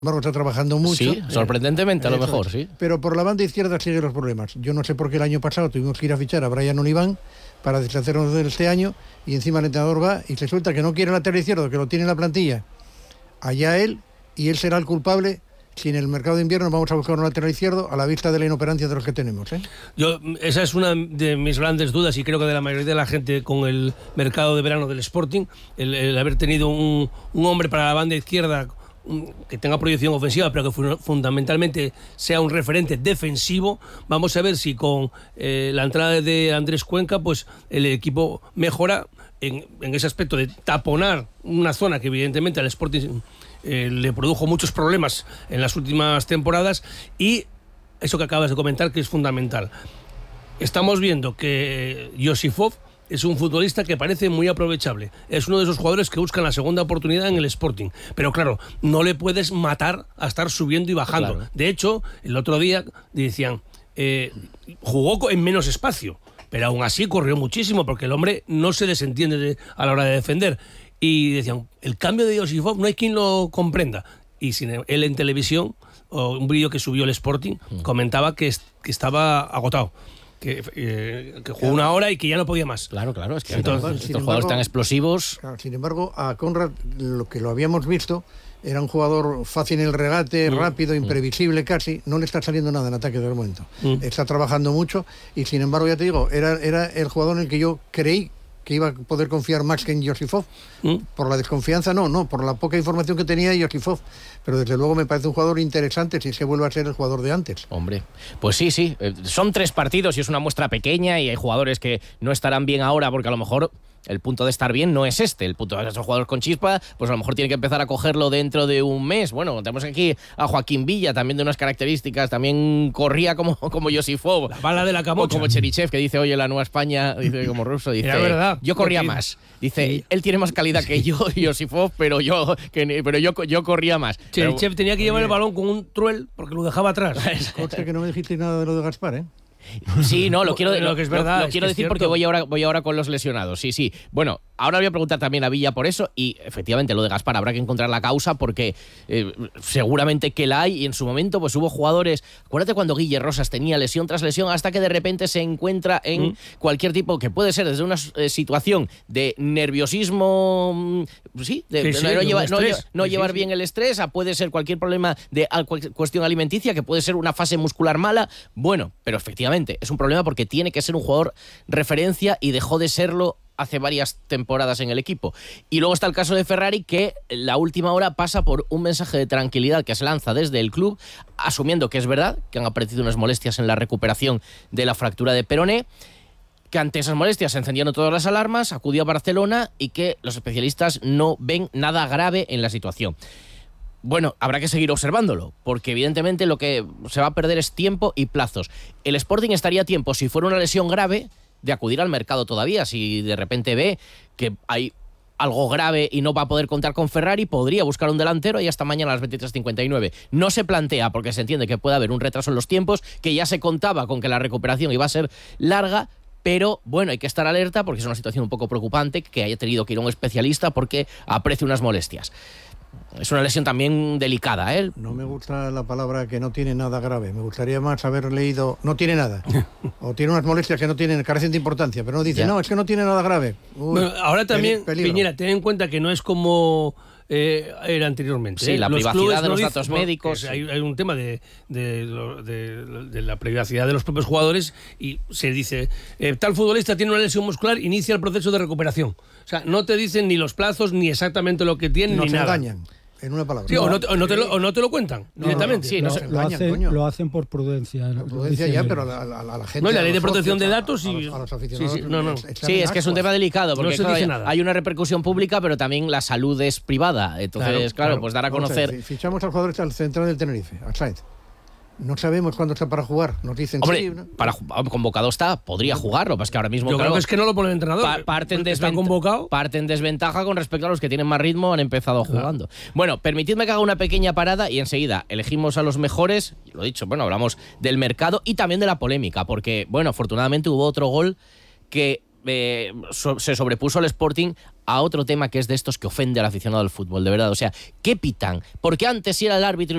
embargo está trabajando mucho. Sí, sorprendentemente a lo mejor, sí. Pero por la banda izquierda siguen los problemas. Yo no sé por qué el año pasado tuvimos que ir a fichar a Brian Oliván para deshacernos de este año, y encima el entrenador va y se suelta que no quiere el lateral izquierdo, que lo tiene en la plantilla. Allá él, y él será el culpable si en el mercado de invierno vamos a buscar un lateral izquierdo a la vista de la inoperancia de los que tenemos. Esa es una de mis grandes dudas, y creo que de la mayoría de la gente con el mercado de verano del Sporting, el haber tenido un hombre para la banda izquierda que tenga proyección ofensiva, pero que fundamentalmente sea un referente defensivo. Vamos a ver si con la entrada de Andrés Cuenca, pues el equipo mejora en ese aspecto de taponar una zona que evidentemente al Sporting le produjo muchos problemas en las últimas temporadas, y eso que acabas de comentar, que es fundamental. Estamos viendo que Josifov es un futbolista que parece muy aprovechable. Es uno de esos jugadores que buscan la segunda oportunidad en el Sporting. Pero claro, no le puedes matar a estar subiendo y bajando. Claro. De hecho, el otro día decían, jugó en menos espacio, pero aún así corrió muchísimo, porque el hombre no se desentiende a la hora de defender. Y decían, el cambio de Josifov no hay quien lo comprenda. Y sin él en televisión, o un vídeo que subió el Sporting, comentaba que estaba agotado. Que jugó una hora y que ya no podía más. Claro, es que estos jugadores tan explosivos. Claro, sin embargo, a Conrad, lo que lo habíamos visto, era un jugador fácil en el regate, rápido, imprevisible casi. No le está saliendo nada en ataque de momento. Está trabajando mucho y, sin embargo, ya te digo, era el jugador en el que yo creí que iba a poder confiar más que en Josifov. Por la desconfianza no, por la poca información que tenía Josifov. Pero desde luego me parece un jugador interesante si se vuelve a ser el jugador de antes. Hombre, pues sí, son 3 partidos y es una muestra pequeña, y hay jugadores que no estarán bien ahora porque a lo mejor el punto de estar bien no es el punto de esos jugadores con chispa, pues a lo mejor tiene que empezar a cogerlo dentro de un mes. Bueno, tenemos aquí a Joaquín Villa, también de unas características, también corría como Josifov, la bala de la camocha, o como Cherichev, que dice, oye, la Nueva España, dice como ruso, dice, verdad, yo corría más, dice, sí. Él tiene más calidad que yo, Josifov, pero yo corría más. Cherichev tenía que llevar el balón con un truel porque lo dejaba atrás. Conste que no me dijiste nada de lo de Gaspar, Sí, no, lo quiero decir decir porque voy ahora con los lesionados. Sí. Bueno, ahora voy a preguntar también a Villa por eso, y efectivamente lo de Gaspar habrá que encontrar la causa, porque seguramente que la hay, y en su momento pues hubo jugadores, acuérdate cuando Guille Rosas tenía lesión tras lesión, hasta que de repente se encuentra en cualquier tipo, que puede ser desde una situación de nerviosismo, no llevar bien el estrés, puede ser cualquier problema de cuestión alimenticia, que puede ser una fase muscular mala. Bueno, pero efectivamente es un problema porque tiene que ser un jugador referencia y dejó de serlo hace varias temporadas en el equipo. Y luego está el caso de Ferrari, que la última hora pasa por un mensaje de tranquilidad que se lanza desde el club, asumiendo que es verdad que han aparecido unas molestias en la recuperación de la fractura de peroné, que ante esas molestias se encendieron todas las alarmas, acudió a Barcelona y que los especialistas no ven nada grave en la situación. Bueno, habrá que seguir observándolo, porque evidentemente lo que se va a perder es tiempo y plazos. El Sporting estaría a tiempo, si fuera una lesión grave, de acudir al mercado todavía. Si de repente ve que hay algo grave y no va a poder contar con Ferrari, podría buscar un delantero, y hasta mañana a las 23:59. No se plantea porque se entiende que puede haber un retraso en los tiempos, que ya se contaba con que la recuperación iba a ser larga. Pero bueno, hay que estar alerta porque es una situación un poco preocupante que haya tenido que ir a un especialista porque aprecia unas molestias. Es una lesión también delicada, ¿eh? No me gusta la palabra que no tiene nada grave. Me gustaría más haber leído no tiene nada. O tiene unas molestias que no carecen de importancia, pero no dice, no, es que no tiene nada grave. Bueno, ahora también, Piñera, ten en cuenta que no es como era anteriormente. Sí, la privacidad de los datos médicos. Hay un tema de la privacidad de los propios jugadores, y se dice, tal futbolista tiene una lesión muscular, inicia el proceso de recuperación. O sea, no te dicen ni los plazos, ni exactamente lo que tienen, ni nada. Nos engañan. En una palabra. Sí, o no te lo cuentan directamente. Sí, lo hacen por prudencia. La prudencia ya, pero a la gente... No, y la ley de protección de datos y... A los aficionados... Sí, es que es un tema delicado, porque no se dice nada. Hay una repercusión pública, pero tammin la salud es privada. Entonces, claro, pues dar a conocer... Fichamos al jugador al central del Tenerife, al Sainz. No sabemos cuándo está para jugar. Nos dicen hombre, sí, ¿no? Convocado está, podría jugar. Lo que pasa es que ahora mismo... Yo creo que es que no lo pone el entrenador. Parte en desventaja con respecto a los que tienen más ritmo, han empezado jugando. Bueno, permitidme que haga una pequeña parada y enseguida elegimos a los mejores. Lo dicho, hablamos del mercado y también de la polémica, porque, afortunadamente hubo otro gol que se sobrepuso el Sporting a otro tema que es de estos que ofende al aficionado del fútbol, de verdad. O sea, ¿qué pitan? Porque antes si era el árbitro